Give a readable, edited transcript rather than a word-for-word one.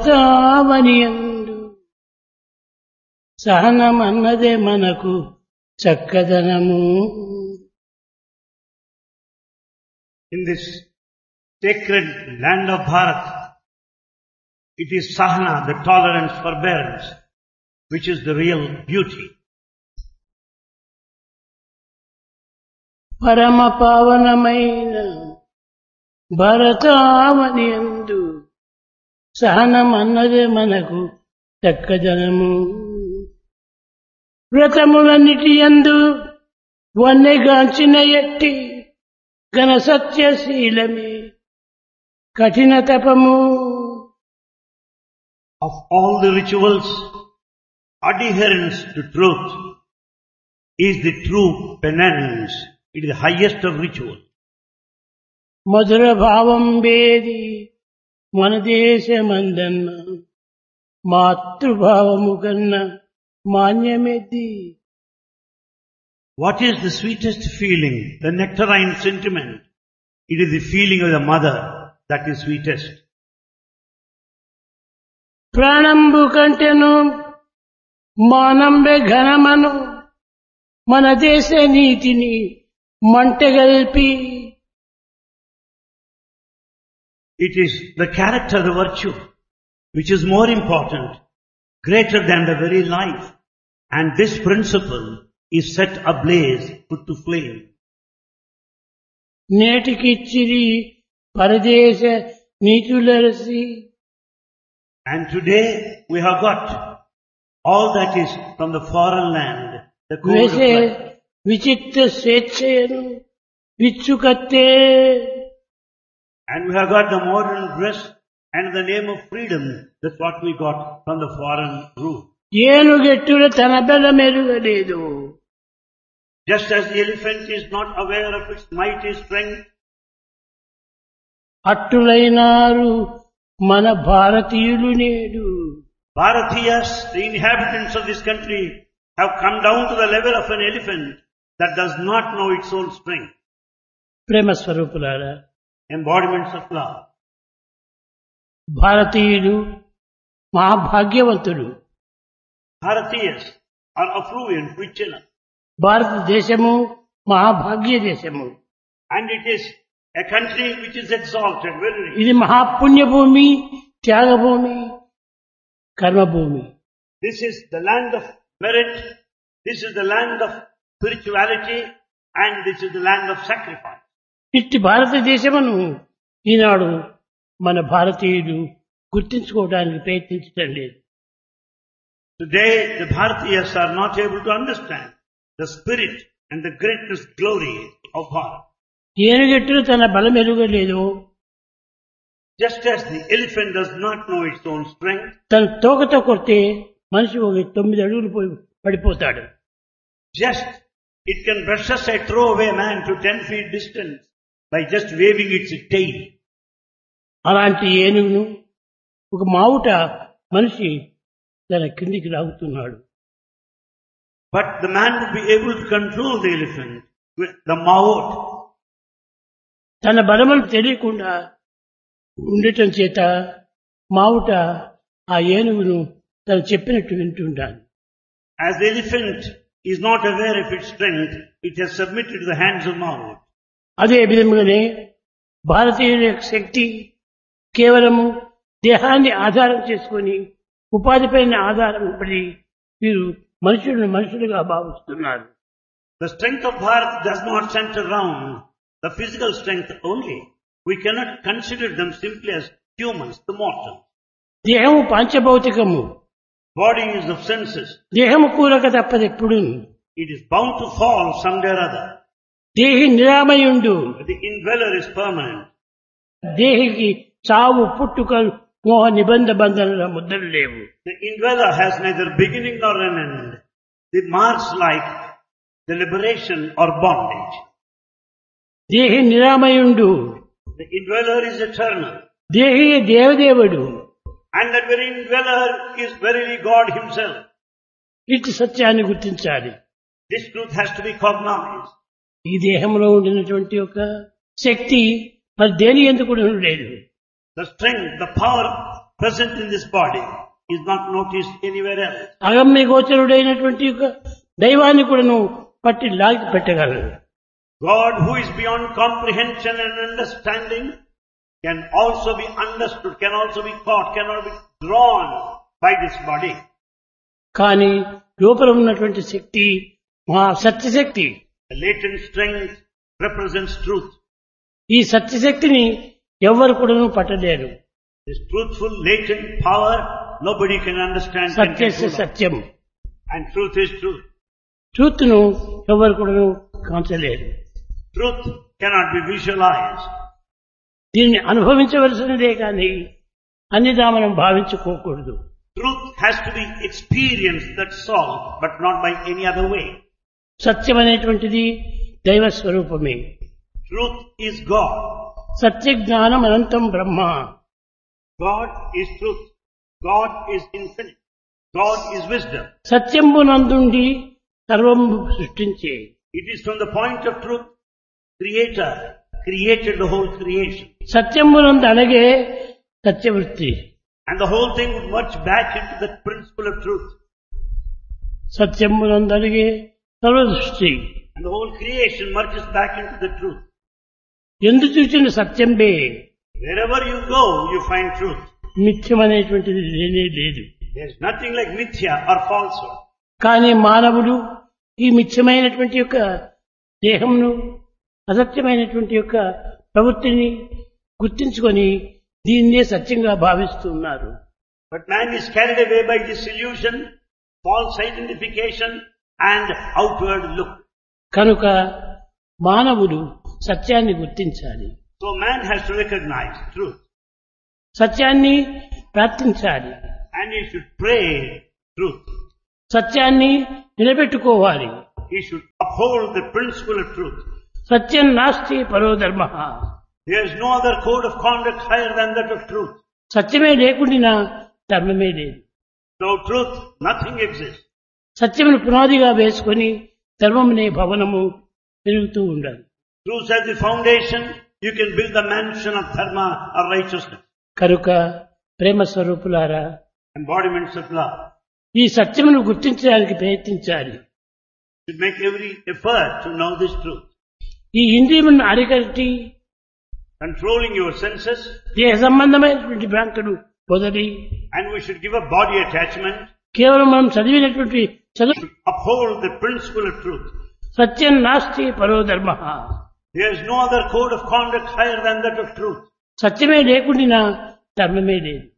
భరతావనియందు సహనమన్నదే మనకు చక్కదనము. In this sacred land of Bharat, it is Sahana, the tolerance, forbearance, which is the real beauty. పరమ పావనమైన భరతావనియందు సహనమన్నదే మనకు చక్కదనము. వ్రతములన్నిటి యందు వన్నెగాంచిన ఎట్టి ఘన సత్యశీలమే కఠిన తపము. Of all the rituals, adherence to truth is the true penance. It is the highest of rituals. మధుర భావం వేది మన దేశమందన్న మాతృభావము కన్నా మాన్యమెది. What is the sweetest feeling? The nectarine sentiment. It is the feeling of the mother that is sweetest. ప్రాణంబు కంటెను మానంబె ఘనమను మన దేశ నీతిని మంటగల్పి. It is the character, the virtue, which is more important, greater than the very life. And this principle is set ablaze, put to flame. నేటికిచ్చిరి పరదేశ నీతులరసి. And today we have got all that is from the foreign land, the code of వేసే life. విచిత్ర స్వేచ్ఛయను విచ్చుకత్తే. And we have got the modern dress and the name of freedom. That's what we got from the foreign rule. ఏనుగెట్టుల తన బలమెరుగలేదు. Just as the elephant is not aware of its mighty strength, అట్టులైనారు మన భారతీయులు నేడు. Bharatiyas, the inhabitants of this country, have come down to the level of an elephant that does not know its own strength. ప్రేమ స్వరూపులారా, Embodiments of love. భారతీయులు మహాభాగ్యవంతులు. Bharatiyas are affluent, rich enough. భారతదేశము మహాభాగ్య దేశము. And it is a country which is exalted, very rich. ఇది మహాపుణ్యభూమి, Thyagabhoomi, కర్మభూమి. This is the land of merit, this is the land of spirituality, and this is the land of sacrifice. ఇట్టి భారతదేశమును ఈనాడు మన భారతీయులు గుర్తించుకోవడానికి ప్రయత్నించడం లేదు. Today the Bharatiyas are not able to understand the spirit and the greatness, glory of Bharat. ఏనుగెట్టులు తన బలం ఎరుగలేదు. Just as the elephant does not know its own strength, తన తోకతో కొడితే మనిషి ఒక 9 అడుగులు పోయి పడిపోతాడు. just it can brush aside, throw away a man to 10 feet distance by just waving its tail. అలాంటి ఏనుగును ఒక మావుట మనిషి తన కిందికి లాగుతున్నాడు. But the man would be able to control the elephant with the maut. తన బలములు తెలియకుండా ఉండటం చేత మావుట ఆ ఏనుగును తను చెప్పినట్టు వింటుంటాను. As the elephant is not aware of its strength, it has submitted to the hands of maut. అదే విధంగానే భారతీయుల యొక్క శక్తి కేవలము దేహాన్ని ఆధారం చేసుకొని ఉపాధిపైన ఆధారం పడి వీరు మనుషులను మనుషులుగా భావిస్తున్నారు. The strength of Bharat does not center around the physical strength only. We cannot consider them simply as humans, the mortal. దేహము పాంచభౌతికము. Body is of senses. దేహము కూరక తప్పదెప్పుడు. It is bound to fall someday or other. దేహి నిరామయుండు. The indweller is permanent. దేహికి చావు పుట్టుకలు మోహ నిబంధ బంధనల ముద్రలు లేవు. The indweller has neither beginning nor an end. The marks like the liberation or bondage. దేహి నిరామయుండు. The indweller is eternal. దేహి దేవదేవుడు. And that very indweller is verily God himself. ఇటు సత్యాన్ని గుర్తించాలి. This truth has to be cognized. ఈ దేహంలో ఉండినటువంటి ఒక శక్తి మరి దేని ఎందుకు కూడా లేదు. The strength, the power present in this body is not noticed anywhere else. అగమ్య గోచరుడైనటువంటి యొక్క దైవాన్ని కూడా నువ్వు పట్టి లాగి పెట్టగలరు. God, who is beyond comprehension and understanding, can also be understood, can also be caught, cannot be drawn by this body. కానీ లోపల ఉన్నటువంటి శక్తి మహా సత్యశక్తి. The latent strength represents truth. ఈ సత్యశక్తిని ఎవ్వరు కూడా పట్టలేరు. This truthful latent power nobody can understand. సత్యస్య Satyam. And truth is truth. Truth ను ఎవరు కూడా కాంచలేరు. Truth cannot be visualized. దీన్ని అనుభవించవలసినదే కానీ అన్నిదా మనం భావించుకోకూడదు. Truth has to be experienced, that's all, but not by any other way. సత్యం అనేటువంటిది దైవ స్వరూపమే. Truth is God. సత్య జ్ఞానం అనంతం బ్రహ్మ. God is truth. God is infinite. God is wisdom. సత్యంబునందుండి సర్వం సృష్టించే. It is from the point of truth, Creator created the whole creation. సత్యంబునందు అనగే సత్యవృత్తి. And the whole thing would merge back into the principle of truth. సత్యంబునందు అనగే సర్వ సృష్టి. And the whole creation merges back into the truth. ఎందు చూచిన సత్యంబే. Wherever you go, you find truth. మిథ్యం అనేటువంటిది లేనే లేదు. There is nothing like mithya or falsehood. కానీ మానవుడు ఈ మిథ్యమైనటువంటి యొక్క దేహంను అసత్యమైనటువంటి యొక్క ప్రవృత్తిని గుర్తించుకొని దీన్నే సత్యంగా భావిస్తున్నారు. But man is carried away by disillusion, false identification and outward look. కనుక మానవుడు సత్యాన్ని గుర్తించాలి. So man has to recognize truth. సత్యాన్ని ప్రార్థించాలి. And he should pray truth. సత్యాన్ని నిలబెట్టుకోవాలి. He should uphold the principle of truth. సత్యం నాస్తి పరో ధర్మః. There is no other code of conduct higher than that of truth. సత్యమే లేకుండా ధర్మమే లేదు. Without truth, nothing exists. సత్యమును పునాదిగా వేసుకొని ధర్మమునే భవనము పెరుగుతూ ఉండాలి. Truth as the foundation, you can build the mansion of dharma or righteousness. కనుక ప్రేమ స్వరూపులారా, Embodiments of love. ఈ సత్యమును గుర్తించడానికి ప్రయత్నించాలి. You should make every effort to know this truth. ఈ ఇంద్రియములను అరికట్టి Controlling your senses, దేహ సంబంధమైనటువంటి భ్రాంతులు వదిలి and we should give up body attachment. కేవలం మనం చదివినటువంటి చదువు Uphold the principle of truth. సత్యం నాస్తి పరో ధర్మః. There is no other code of conduct higher than that of truth. సత్యమే లేకుండా ధర్మమే లేదు.